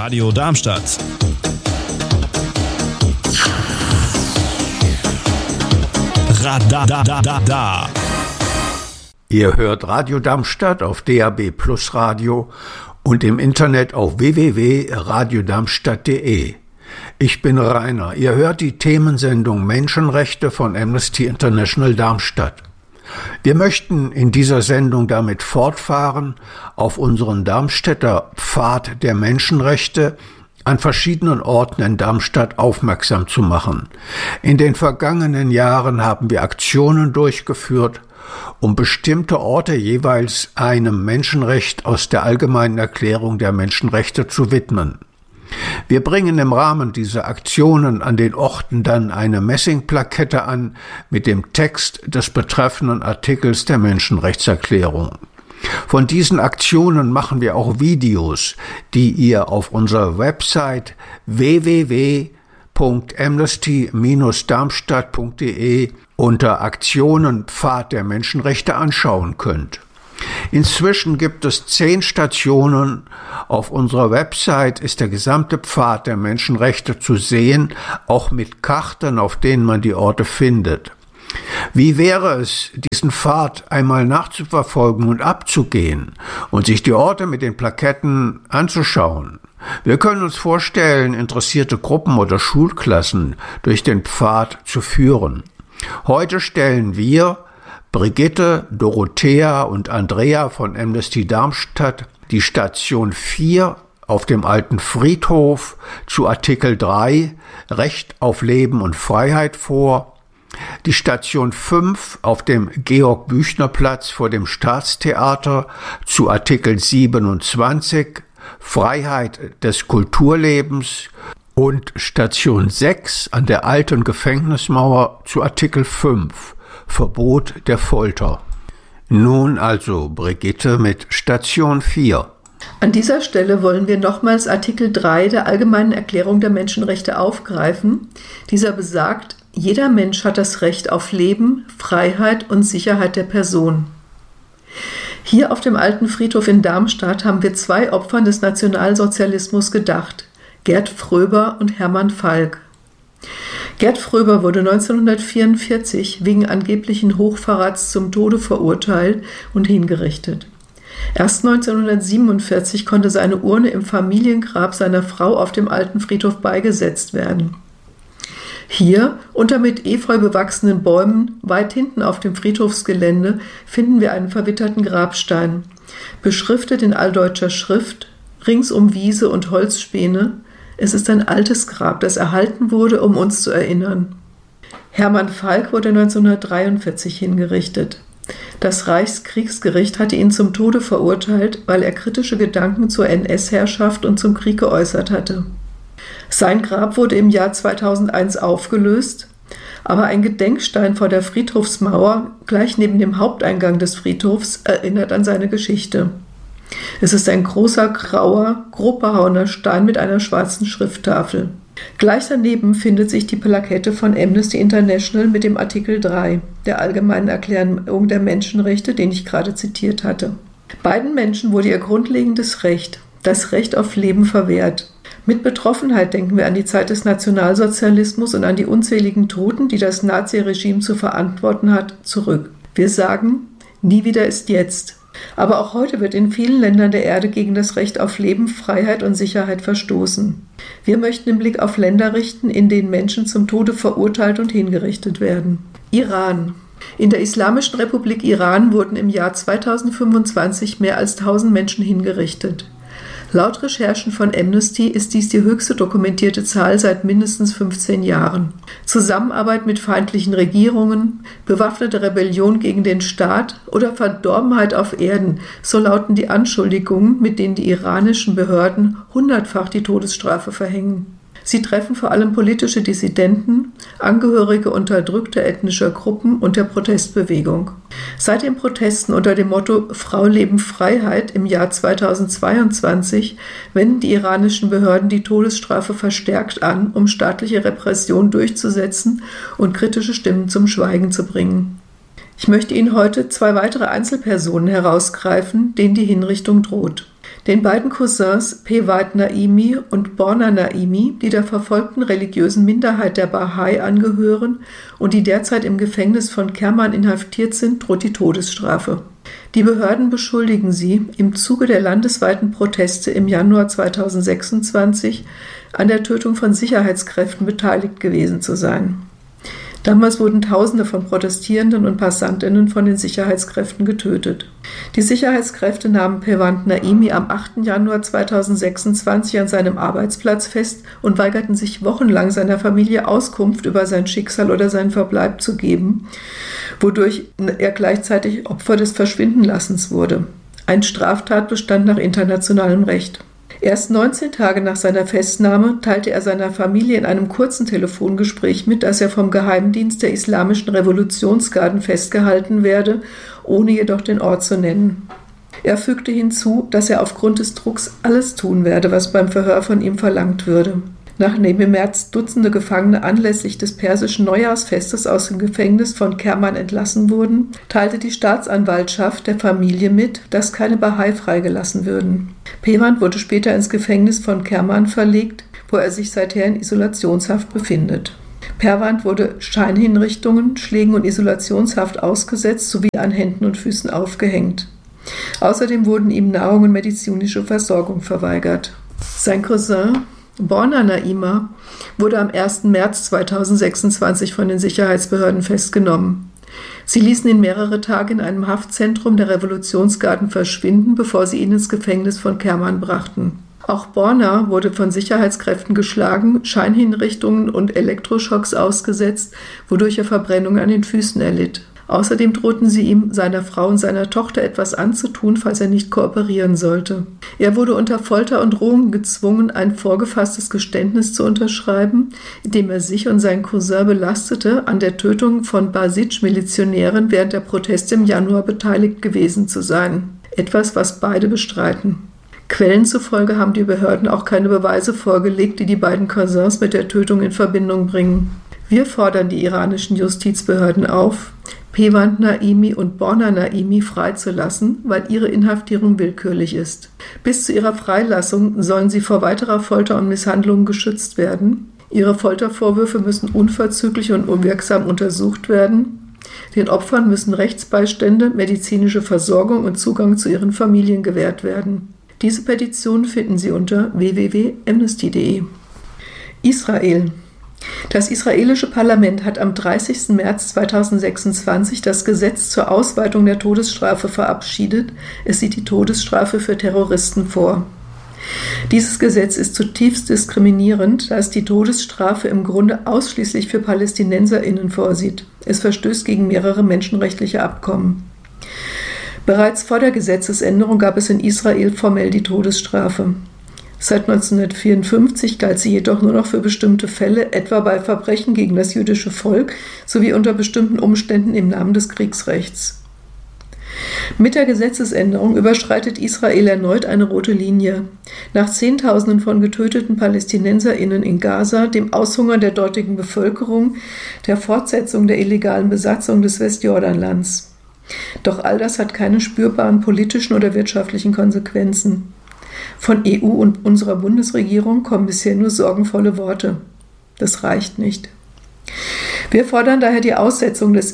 Radio Darmstadt. Radadadada. Ihr hört Radio Darmstadt auf DAB+ Radio und im Internet auf www.radiodarmstadt.de. Ich bin Rainer. Ihr hört die Themensendung Menschenrechte von Amnesty International Darmstadt. Wir möchten in dieser Sendung damit fortfahren, auf unseren Darmstädter Pfad der Menschenrechte an verschiedenen Orten in Darmstadt aufmerksam zu machen. In den vergangenen Jahren haben wir Aktionen durchgeführt, um bestimmte Orte jeweils einem Menschenrecht aus der Allgemeinen Erklärung der Menschenrechte zu widmen. Wir bringen im Rahmen dieser Aktionen an den Orten dann eine Messingplakette an mit dem Text des betreffenden Artikels der Menschenrechtserklärung. Von diesen Aktionen machen wir auch Videos, die ihr auf unserer Website www.amnesty-darmstadt.de unter Aktionen Pfad der Menschenrechte anschauen könnt. Inzwischen gibt es 10 Stationen. Auf unserer Website ist der gesamte Pfad der Menschenrechte zu sehen, auch mit Karten, auf denen man die Orte findet. Wie wäre es, diesen Pfad einmal nachzuverfolgen und abzugehen und sich die Orte mit den Plaketten anzuschauen? Wir können uns vorstellen, interessierte Gruppen oder Schulklassen durch den Pfad zu führen. Heute stellen wir, Brigitte, Dorothea und Andrea von Amnesty Darmstadt, die Station 4 auf dem alten Friedhof zu Artikel 3, Recht auf Leben und Freiheit vor, die Station 5 auf dem Georg-Büchner-Platz vor dem Staatstheater zu Artikel 27, Freiheit des Kulturlebens und Station 6 an der alten Gefängnismauer zu Artikel 5, Verbot der Folter. Nun also Brigitte mit Station 4. An dieser Stelle wollen wir nochmals Artikel 3 der Allgemeinen Erklärung der Menschenrechte aufgreifen. Dieser besagt, jeder Mensch hat das Recht auf Leben, Freiheit und Sicherheit der Person. Hier auf dem alten Friedhof in Darmstadt haben wir 2 Opfern des Nationalsozialismus gedacht, Gerd Fröber und Hermann Falk. Gerd Fröber wurde 1944 wegen angeblichen Hochverrats zum Tode verurteilt und hingerichtet. Erst 1947 konnte seine Urne im Familiengrab seiner Frau auf dem alten Friedhof beigesetzt werden. Hier, unter mit Efeu bewachsenen Bäumen, weit hinten auf dem Friedhofsgelände, finden wir einen verwitterten Grabstein, beschriftet in alldeutscher Schrift, ringsum Wiese und Holzspäne. Es ist ein altes Grab, das erhalten wurde, um uns zu erinnern. Hermann Falk wurde 1943 hingerichtet. Das Reichskriegsgericht hatte ihn zum Tode verurteilt, weil er kritische Gedanken zur NS-Herrschaft und zum Krieg geäußert hatte. Sein Grab wurde im Jahr 2001 aufgelöst, aber ein Gedenkstein vor der Friedhofsmauer, gleich neben dem Haupteingang des Friedhofs, erinnert an seine Geschichte. Es ist ein großer, grauer, grob behauener Stein mit einer schwarzen Schrifttafel. Gleich daneben findet sich die Plakette von Amnesty International mit dem Artikel 3 der Allgemeinen Erklärung der Menschenrechte, den ich gerade zitiert hatte. Beiden Menschen wurde ihr grundlegendes Recht, das Recht auf Leben, verwehrt. Mit Betroffenheit denken wir an die Zeit des Nationalsozialismus und an die unzähligen Toten, die das Naziregime zu verantworten hat, zurück. Wir sagen, nie wieder ist jetzt. Aber auch heute wird in vielen Ländern der Erde gegen das Recht auf Leben, Freiheit und Sicherheit verstoßen. Wir möchten den Blick auf Länder richten, in denen Menschen zum Tode verurteilt und hingerichtet werden. Iran. In der Islamischen Republik Iran wurden im Jahr 2025 mehr als 1000 Menschen hingerichtet. Laut Recherchen von Amnesty ist dies die höchste dokumentierte Zahl seit mindestens 15 Jahren. Zusammenarbeit mit feindlichen Regierungen, bewaffnete Rebellion gegen den Staat oder Verdorbenheit auf Erden, so lauten die Anschuldigungen, mit denen die iranischen Behörden 100-fach die Todesstrafe verhängen. Sie treffen vor allem politische Dissidenten, Angehörige unterdrückter ethnischer Gruppen und der Protestbewegung. Seit den Protesten unter dem Motto Frau, Leben, Freiheit im Jahr 2022 wenden die iranischen Behörden die Todesstrafe verstärkt an, um staatliche Repression durchzusetzen und kritische Stimmen zum Schweigen zu bringen. Ich möchte Ihnen heute 2 weitere Einzelpersonen herausgreifen, denen die Hinrichtung droht. Den beiden Cousins Peyvand Naimi und Borna Naimi, die der verfolgten religiösen Minderheit der Bahai angehören und die derzeit im Gefängnis von Kerman inhaftiert sind, droht die Todesstrafe. Die Behörden beschuldigen sie, im Zuge der landesweiten Proteste im Januar 2026 an der Tötung von Sicherheitskräften beteiligt gewesen zu sein. Damals wurden Tausende von Protestierenden und PassantInnen von den Sicherheitskräften getötet. Die Sicherheitskräfte nahmen Peyvand Naimi am 8. Januar 2026 an seinem Arbeitsplatz fest und weigerten sich wochenlang seiner Familie Auskunft über sein Schicksal oder seinen Verbleib zu geben, wodurch er gleichzeitig Opfer des Verschwindenlassens wurde. Ein Straftatbestand nach internationalem Recht. Erst 19 Tage nach seiner Festnahme teilte er seiner Familie in einem kurzen Telefongespräch mit, dass er vom Geheimdienst der Islamischen Revolutionsgarden festgehalten werde, ohne jedoch den Ort zu nennen. Er fügte hinzu, dass er aufgrund des Drucks alles tun werde, was beim Verhör von ihm verlangt würde. Nachdem im März Dutzende Gefangene anlässlich des persischen Neujahrsfestes aus dem Gefängnis von Kerman entlassen wurden, teilte die Staatsanwaltschaft der Familie mit, dass keine Bahai freigelassen würden. Peyvand wurde später ins Gefängnis von Kerman verlegt, wo er sich seither in Isolationshaft befindet. Peyvand wurde Scheinhinrichtungen, Schlägen und Isolationshaft ausgesetzt sowie an Händen und Füßen aufgehängt. Außerdem wurden ihm Nahrung und medizinische Versorgung verweigert. Sein Cousin Borna Naima wurde am 1. März 2026 von den Sicherheitsbehörden festgenommen. Sie ließen ihn mehrere Tage in einem Haftzentrum der Revolutionsgarden verschwinden, bevor sie ihn ins Gefängnis von Kerman brachten. Auch Borna wurde von Sicherheitskräften geschlagen, Scheinhinrichtungen und Elektroschocks ausgesetzt, wodurch er Verbrennungen an den Füßen erlitt. Außerdem drohten sie ihm, seiner Frau und seiner Tochter etwas anzutun, falls er nicht kooperieren sollte. Er wurde unter Folter und Drohungen gezwungen, ein vorgefasstes Geständnis zu unterschreiben, in dem er sich und seinen Cousin belastete, an der Tötung von Basij-Milizionären während der Proteste im Januar beteiligt gewesen zu sein. Etwas, was beide bestreiten. Quellen zufolge haben die Behörden auch keine Beweise vorgelegt, die die beiden Cousins mit der Tötung in Verbindung bringen. Wir fordern die iranischen Justizbehörden auf, Peyvand Naimi und Borna Naimi freizulassen, weil ihre Inhaftierung willkürlich ist. Bis zu ihrer Freilassung sollen sie vor weiterer Folter und Misshandlungen geschützt werden. Ihre Foltervorwürfe müssen unverzüglich und unwirksam untersucht werden. Den Opfern müssen Rechtsbeistände, medizinische Versorgung und Zugang zu ihren Familien gewährt werden. Diese Petition finden Sie unter www.amnesty.de. Israel. Das israelische Parlament hat am 30. März 2026 das Gesetz zur Ausweitung der Todesstrafe verabschiedet. Es sieht die Todesstrafe für Terroristen vor. Dieses Gesetz ist zutiefst diskriminierend, da es die Todesstrafe im Grunde ausschließlich für PalästinenserInnen vorsieht. Es verstößt gegen mehrere menschenrechtliche Abkommen. Bereits vor der Gesetzesänderung gab es in Israel formell die Todesstrafe. Seit 1954 galt sie jedoch nur noch für bestimmte Fälle, etwa bei Verbrechen gegen das jüdische Volk sowie unter bestimmten Umständen im Namen des Kriegsrechts. Mit der Gesetzesänderung überschreitet Israel erneut eine rote Linie. Nach Zehntausenden von getöteten PalästinenserInnen in Gaza, dem Aushungern der dortigen Bevölkerung, der Fortsetzung der illegalen Besatzung des Westjordanlands. Doch all das hat keine spürbaren politischen oder wirtschaftlichen Konsequenzen. Von EU und unserer Bundesregierung kommen bisher nur sorgenvolle Worte. Das reicht nicht. Wir fordern daher die Aussetzung des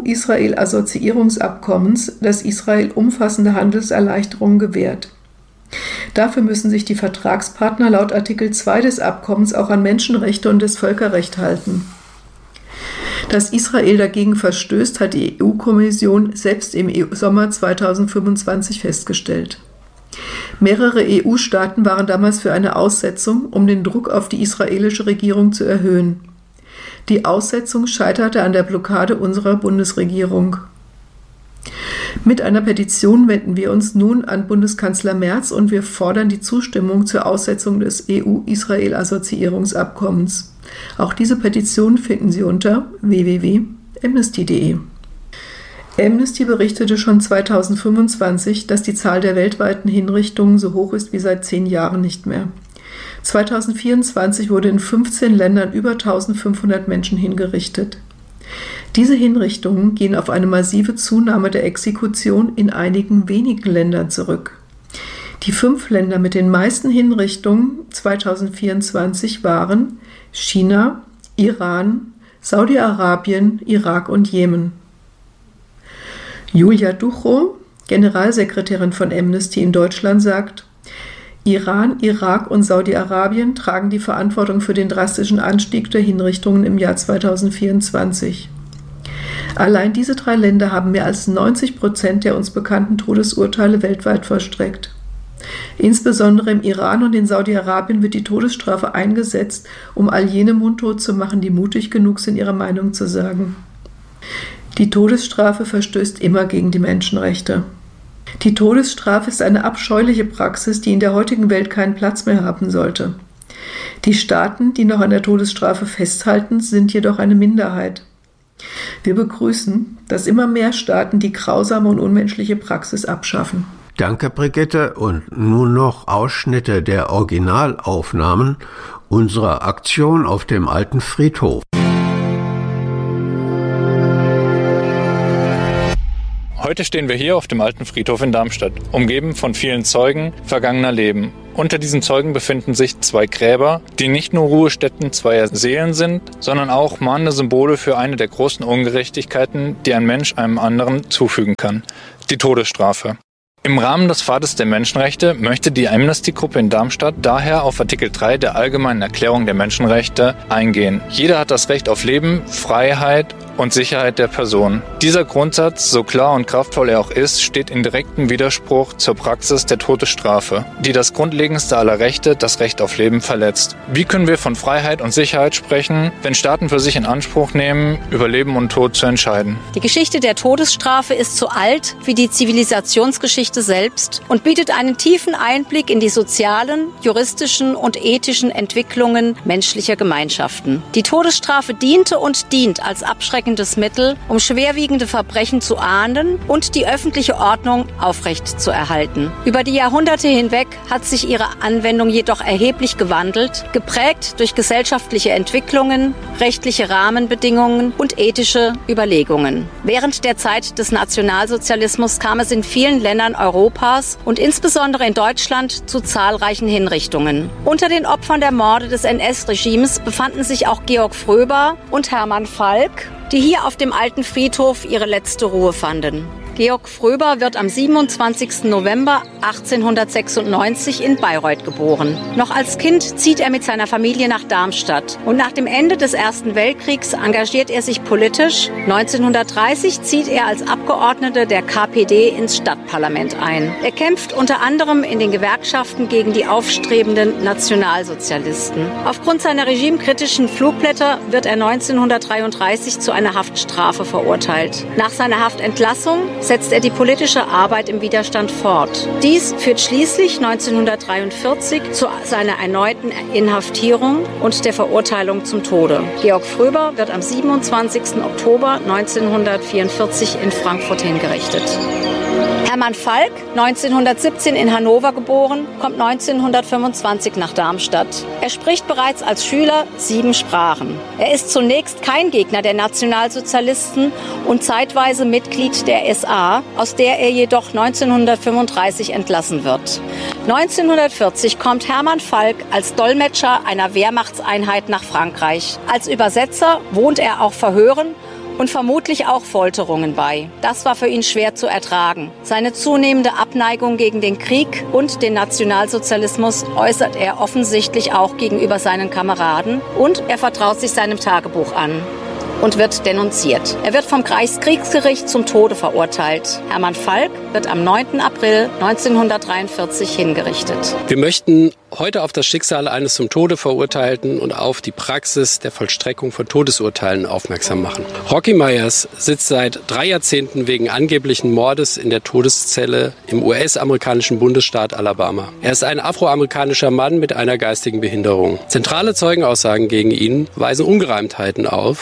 EU-Israel-Assoziierungsabkommens, das Israel umfassende Handelserleichterungen gewährt. Dafür müssen sich die Vertragspartner laut Artikel 2 des Abkommens auch an Menschenrechte und das Völkerrecht halten. Dass Israel dagegen verstößt, hat die EU-Kommission selbst im Sommer 2025 festgestellt. Mehrere EU-Staaten waren damals für eine Aussetzung, um den Druck auf die israelische Regierung zu erhöhen. Die Aussetzung scheiterte an der Blockade unserer Bundesregierung. Mit einer Petition wenden wir uns nun an Bundeskanzler Merz und wir fordern die Zustimmung zur Aussetzung des EU-Israel-Assoziierungsabkommens. Auch diese Petition finden Sie unter www.amnesty.de. Amnesty berichtete schon 2025, dass die Zahl der weltweiten Hinrichtungen so hoch ist wie seit 10 Jahren nicht mehr. 2024 wurde in 15 Ländern über 1500 Menschen hingerichtet. Diese Hinrichtungen gehen auf eine massive Zunahme der Exekution in einigen wenigen Ländern zurück. Die 5 Länder mit den meisten Hinrichtungen 2024 waren China, Iran, Saudi-Arabien, Irak und Jemen. Julia Duchow, Generalsekretärin von Amnesty in Deutschland, sagt: Iran, Irak und Saudi-Arabien tragen die Verantwortung für den drastischen Anstieg der Hinrichtungen im Jahr 2024. Allein diese 3 Länder haben mehr als 90% der uns bekannten Todesurteile weltweit vollstreckt. Insbesondere im Iran und in Saudi-Arabien wird die Todesstrafe eingesetzt, um all jene mundtot zu machen, die mutig genug sind, ihre Meinung zu sagen. Die Todesstrafe verstößt immer gegen die Menschenrechte. Die Todesstrafe ist eine abscheuliche Praxis, die in der heutigen Welt keinen Platz mehr haben sollte. Die Staaten, die noch an der Todesstrafe festhalten, sind jedoch eine Minderheit. Wir begrüßen, dass immer mehr Staaten die grausame und unmenschliche Praxis abschaffen. Danke, Brigitte. Und nun noch Ausschnitte der Originalaufnahmen unserer Aktion auf dem Alten Friedhof. Heute stehen wir hier auf dem Alten Friedhof in Darmstadt, umgeben von vielen Zeugen vergangener Leben. Unter diesen Zeugen befinden sich 2 Gräber, die nicht nur Ruhestätten zweier Seelen sind, sondern auch mahnende Symbole für eine der großen Ungerechtigkeiten, die ein Mensch einem anderen zufügen kann: die Todesstrafe. Im Rahmen des Pfades der Menschenrechte möchte die Amnesty-Gruppe in Darmstadt daher auf Artikel 3 der Allgemeinen Erklärung der Menschenrechte eingehen. Jeder hat das Recht auf Leben, Freiheit und Sicherheit der Person. Dieser Grundsatz, so klar und kraftvoll er auch ist, steht in direktem Widerspruch zur Praxis der Todesstrafe, die das grundlegendste aller Rechte, das Recht auf Leben, verletzt. Wie können wir von Freiheit und Sicherheit sprechen, wenn Staaten für sich in Anspruch nehmen, über Leben und Tod zu entscheiden? Die Geschichte der Todesstrafe ist so alt wie die Zivilisationsgeschichte selbst und bietet einen tiefen Einblick in die sozialen, juristischen und ethischen Entwicklungen menschlicher Gemeinschaften. Die Todesstrafe diente und dient als abschreckendes Mittel, um schwerwiegende Verbrechen zu ahnden und die öffentliche Ordnung aufrechtzuerhalten. Über die Jahrhunderte hinweg hat sich ihre Anwendung jedoch erheblich gewandelt, geprägt durch gesellschaftliche Entwicklungen, rechtliche Rahmenbedingungen und ethische Überlegungen. Während der Zeit des Nationalsozialismus kam es in vielen Ländern Europas und insbesondere in Deutschland zu zahlreichen Hinrichtungen. Unter den Opfern der Morde des NS-Regimes befanden sich auch Georg Fröber und Hermann Falk, die hier auf dem Alten Friedhof ihre letzte Ruhe fanden. Georg Fröber wird am 27. November 1896 in Bayreuth geboren. Noch als Kind zieht er mit seiner Familie nach Darmstadt und nach dem Ende des Ersten Weltkriegs engagiert er sich politisch. 1930 zieht er als Abgeordneter der KPD ins Stadtparlament ein. Er kämpft unter anderem in den Gewerkschaften gegen die aufstrebenden Nationalsozialisten. Aufgrund seiner regimekritischen Flugblätter wird er 1933 zu einer Haftstrafe verurteilt. Nach seiner Haftentlassung setzt er die politische Arbeit im Widerstand fort. Dies führt schließlich 1943 zu seiner erneuten Inhaftierung und der Verurteilung zum Tode. Georg Fröber wird am 27. Oktober 1944 in Frankfurt hingerichtet. Hermann Falk, 1917 in Hannover geboren, kommt 1925 nach Darmstadt. Er spricht bereits als Schüler 7 Sprachen. Er ist zunächst kein Gegner der Nationalsozialisten und zeitweise Mitglied der SA, aus der er jedoch 1935 entlassen wird. 1940 kommt Hermann Falk als Dolmetscher einer Wehrmachtseinheit nach Frankreich. Als Übersetzer wohnt er auch Verhören und vermutlich auch Folterungen bei. Das war für ihn schwer zu ertragen. Seine zunehmende Abneigung gegen den Krieg und den Nationalsozialismus äußert er offensichtlich auch gegenüber seinen Kameraden und er vertraut sich seinem Tagebuch an und wird denunziert. Er wird vom Reichskriegsgericht zum Tode verurteilt. Hermann Falk wird am 9. April 1943 hingerichtet. Wir möchten heute auf das Schicksal eines zum Tode Verurteilten und auf die Praxis der Vollstreckung von Todesurteilen aufmerksam machen. Rocky Myers sitzt seit 3 Jahrzehnten wegen angeblichen Mordes in der Todeszelle im US-amerikanischen Bundesstaat Alabama. Er ist ein afroamerikanischer Mann mit einer geistigen Behinderung. Zentrale Zeugenaussagen gegen ihn weisen Ungereimtheiten auf. Eine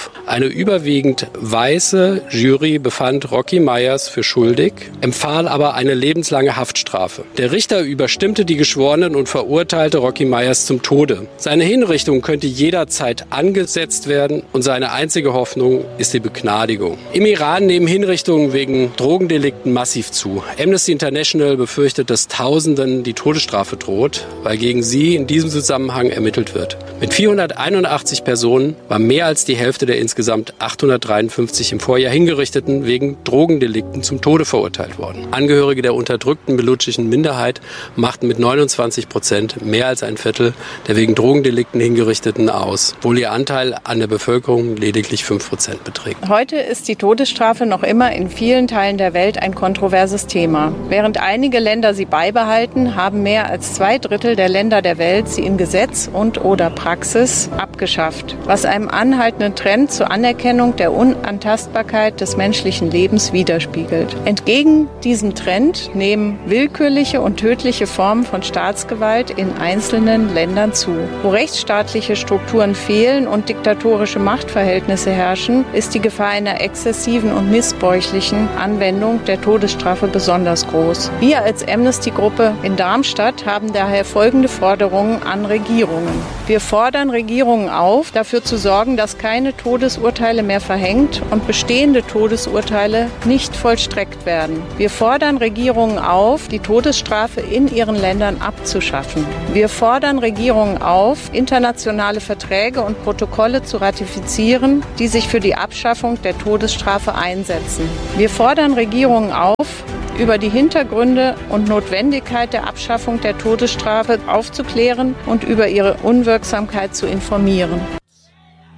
überwiegend weiße Jury befand Rocky Myers für schuldig, empfahl aber eine lebenslange Haftstrafe. Der Richter überstimmte die Geschworenen und verurteilte Rocky Myers zum Tode. Seine Hinrichtung könnte jederzeit angesetzt werden und seine einzige Hoffnung ist die Begnadigung. Im Iran nehmen Hinrichtungen wegen Drogendelikten massiv zu. Amnesty International befürchtet, dass Tausenden die Todesstrafe droht, weil gegen sie in diesem Zusammenhang ermittelt wird. Mit 481 Personen war mehr als die Hälfte der insgesamt 853 im Vorjahr Hingerichteten wegen Drogendelikten zum Tode verurteilt worden. Angehörige der unterdrückten belutschischen Minderheit machten mit 29% mehr als ein Viertel der wegen Drogendelikten Hingerichteten aus, obwohl ihr Anteil an der Bevölkerung lediglich 5% beträgt. Heute ist die Todesstrafe noch immer in vielen Teilen der Welt ein kontroverses Thema. Während einige Länder sie beibehalten, haben mehr als 2/3 der Länder der Welt sie in Gesetz und/oder Praxis abgeschafft, was einem anhaltenden Trend zur Anerkennung der Unantastbarkeit des menschlichen Lebens widerspiegelt. Entgegen diesem Trend nehmen willkürliche und tödliche Formen von Staatsgewalt in einzelnen Ländern zu. Wo rechtsstaatliche Strukturen fehlen und diktatorische Machtverhältnisse herrschen, ist die Gefahr einer exzessiven und missbräuchlichen Anwendung der Todesstrafe besonders groß. Wir als Amnesty-Gruppe in Darmstadt haben daher folgende Forderungen an Regierungen. Wir fordern Regierungen auf, dafür zu sorgen, dass keine Todesurteile mehr verhängt und bestehende Todesurteile nicht vollstreckt werden. Wir fordern Regierungen auf, die Todesstrafe in ihren Ländern abzuschaffen. Wir fordern Regierungen auf, internationale Verträge und Protokolle zu ratifizieren, die sich für die Abschaffung der Todesstrafe einsetzen. Wir fordern Regierungen auf, über die Hintergründe und Notwendigkeit der Abschaffung der Todesstrafe aufzuklären und über ihre Unwirksamkeit zu informieren.